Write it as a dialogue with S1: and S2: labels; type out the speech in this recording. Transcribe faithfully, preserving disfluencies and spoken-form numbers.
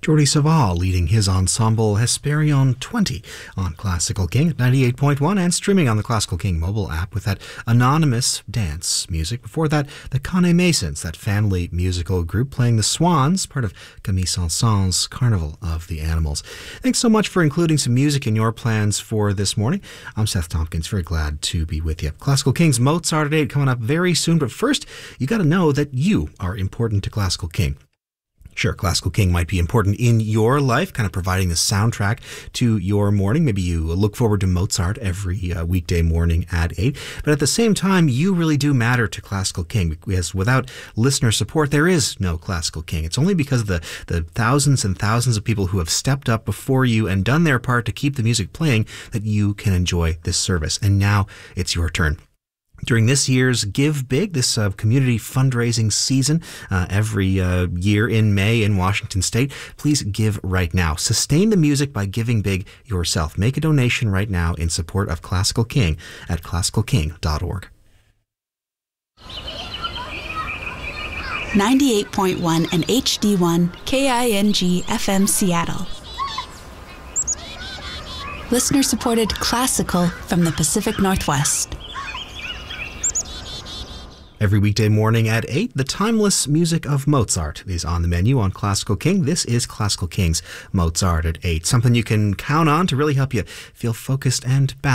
S1: Jordi Savall leading his ensemble Hesperion twenty on Classical King at ninety-eight point one and streaming on the Classical King mobile app with that anonymous dance music. Before that, the Conne Masons, that family musical group playing the Swans, part of Camille Saint-Saëns' Carnival of the Animals. Thanks so much for including some music in your plans for this morning. I'm Seth Tompkins, very glad to be with you. Classical King's Mozart at eight coming up very soon, but first, you got to know that you are important to Classical King. Sure, Classical King might be important in your life, kind of providing the soundtrack to your morning. Maybe you look forward to Mozart every uh, weekday morning at eight. But at the same time, you really do matter to Classical King, because without listener support, there is no Classical King. It's only because of the, the thousands and thousands of people who have stepped up before you and done their part to keep the music playing that you can enjoy this service. And now it's your turn. During this year's Give Big, this uh, community fundraising season, uh, every uh, year in May in Washington State, please give right now. Sustain the music by giving big yourself. Make a donation right now in support of Classical King at classical king dot org.
S2: ninety-eight point one and H D one K I N G F M Seattle. Listener-supported classical from the Pacific Northwest.
S1: Every weekday morning at eight, the timeless music of Mozart is on the menu on Classical King. This is Classical King's Mozart at eight, something you can count on to really help you feel focused and balanced.